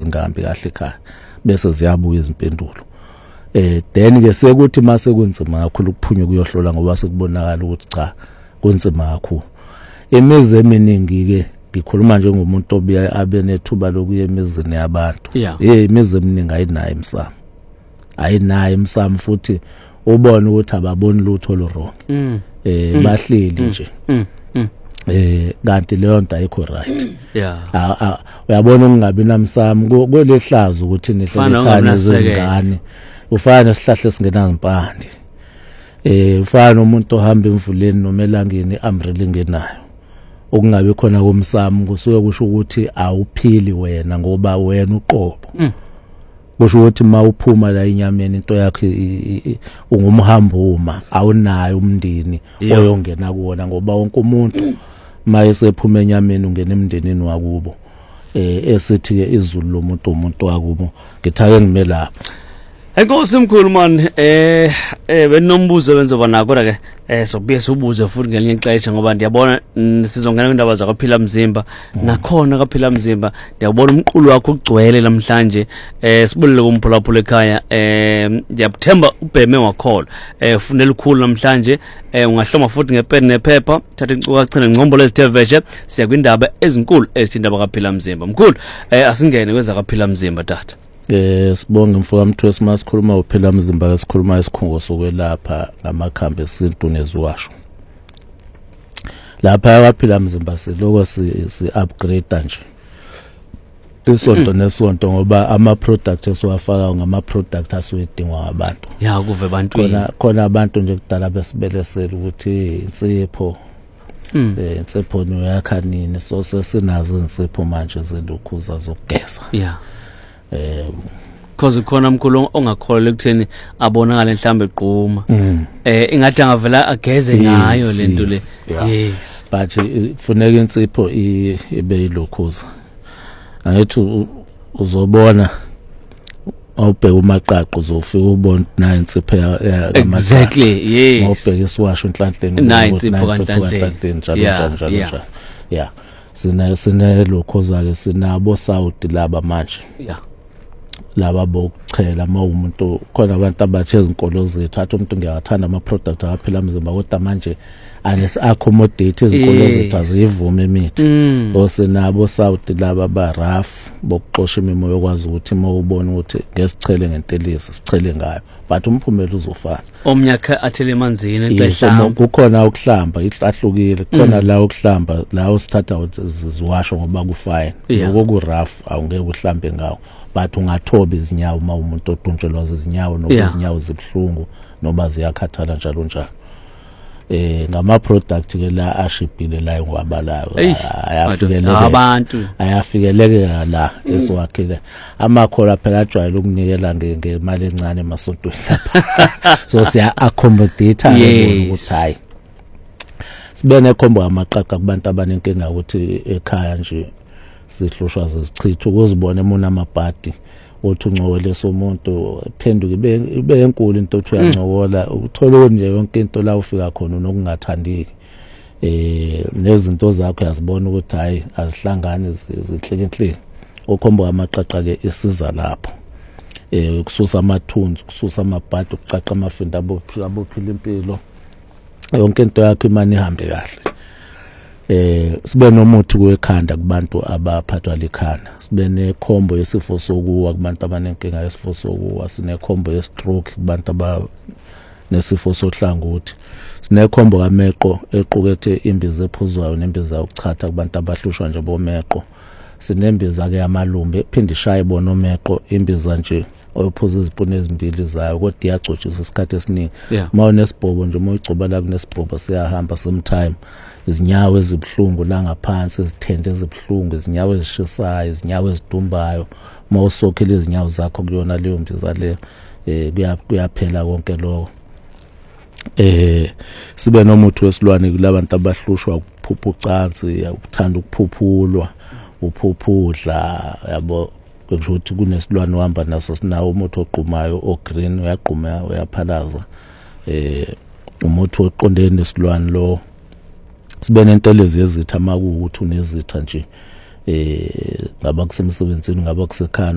ezingambi kahle ekhaya bese ziyabuya izimpendulo. Then ke sekuthi mase kunzima kakhulu ukuphunywa kuyohlola ngoba sekubonakala ukuthi cha kunzima kakhulu. Imizi eminingi ke ngikhuluma nje ngomuntu obuya abe nethuba lokuya emizini yabantu. Imizi eminingi ayinayo imsamo futhi ubone ukuthi ababoni lutho loronke. Bahleli nje. Kanti leyo nto ayikho right. Uyabona ungabi namsamo kolehlazo ukuthi nihlele ekhaya zingane. Ufana nesihlahla esingenazimpande. Ufana umuntu ohamba emvuleni noma elangeni umbrella ingenayo. Okungabe khona komsamo kusuke kusho ukuthi awuphili wena ngoba wena uqobo. Kusho ukuthi mawuphuma la inyameni into yakho ungumhambo uma awunayo umndeni oyongena kuona ngoba wonke umuntu mayesephuma enyameni ungena emndenini wakubo. Esithi ke izulu lomuntu wakubo ngithake ngimelapha. Enkosi mkhulu man benombuzo benzoba nako kodwa ke sokubuye sibuze futhi ngelinye ixesha ngoba ndiyabona sizongena kwindaba zakwaphila mzimba nakhona kaphila mzimba ndiyabona umqulu wakho ugcwele namhlanje sibulele kumphulaphula ekhaya ndiyathemba ubheme wakhola fundela ukukhulu namhlanje ungahloma futhi ngepeni nephepha thatha incukachene ngcombolo ezithe veshe siya kwindaba ezinkulu ezindaba kaphila mzimba mkhulu asingene kweza kaphila mzimba tata. Sibonge mfowethu Mthweni masikhuluma uphela mzimba ke sikhuluma isikhungo sokwelapha ngamakhambi esintu neziwasho. Lapha yaphila mzimba siloko si upgrade nje. Isonto nesonto ngoba ama products esiwafaka ngama products asiwedingwa ngabantu. Kuve ebantwini. Khona abantu nje kudala besibelesela ukuthi insipho insipho noyakha nini so sesinazo insipho manje zelokhuza zokugeza. Because khona mkhulu ongakholwa ekutheni abonakala mhlambe eqhuma ingathi angavela ageze ngayo lento le. Yes, but kufuneka insipho ibe ilokhuza. Angithi uzobona awubheka umaqaqo uzofika ubone na insipho yakamaqaqo. Exactly, yes. Awubheka isiwasho enhlanhleni insipho kanhlanhleni njalo. Sina lokhuza ke sinabo Saudi laba manje. Laba bokuchela umuntu khona abantu abathi ezinkolo zethu athi umuntu ngiyathanda ama product aphila mzimba kodwa manje anesi accommodate izinkolo zethu azivume imithi. Osenabo Saudi laba ba rough bokuxosha imimo yokwazi ukuthi mawubona ukuthi ngesichele ngentelisi sichele ngayo but umphumela uzofana. Omnyaka athele emanzini exeshana kukhona ukuhlamba ihlahlukile khona la ukuhlamba la usithatha iziwasho ngoba kufine lokho ku rough awungeke uhlambe ngawo but ungathoba izinyawo uma umuntu oduntshelwa izinyawo noma izinyawo zibhlungu noma ziyakhathala njalo njalo. Ngama product ke la ashibhile la ngwabalayo ayafikeleka la esiwakhile amakhola phela ajwayele ukunikela ngemali encane emasontweni lapha so siya accommodate ukuthi hayi sibe nekhombo amaqaqa kubantu abanenkinga ukuthi ekhaya nje sihlushwa zezichitho ukuzibona emona amabhadi othi ungcowele somuntu phenduke ibe enkulu into othi uyancokola uthola nje yonke into la ufika khona nokungathandiki nezinto zakho yazibona ukuthi hayi azihlangane zinhlekenhle okhombo amaqaqa ke isiza lapho ukususa amathunzi ukususa amabhadi ukuqaqa amafinda abophila impilo yonke into yakho imani ihambe kahle. Sibe nomuthi kwekhanda kubantu abaphathwa likhanda sibe nekhombo yesifo sokuwa kubantu abanenkinga yesifo sokuwa sinekhombo ye-stroke kubantu nesifo sohlangothi sinekhombo kameqo equkethe imbiza ephuzwayo nembiza yokuchatha kubantu abahlushwa nje bomeqo sinembiza ke yamalumbe phinde ishaye bona omeqo imbiza nje oyiphuza izipuni ezimbili zayo kodwa iyagcotshisa isikhathi esiningi mawunesibhobo nje moyigcoba la kunesibhobo siyahamba sometime izinyawo ezibhlungu la ngaphansi izithende ezibhlungu izinyawo ezishisayo izinyawo ezidumbayo mawusokhela izinyawo zakho kuyona leyo mbiza le kuyaphela konke lokho. Sibe nomuthi wesilwane kulabantu abahlushwa ukuphupha ucansi ukuthanda ukuphuphulwa uphuphudla yabo kusho ukuthi kunesilwane uhamba naso sinawo umuthi oqumayo ogreen uyaqhuma uyaphalaza umuthi oqondene nesilwane lo sibe nentelezi yezitha makuukuthi unezitha nje ngaba kusemsebenzini ngaba kusekhaya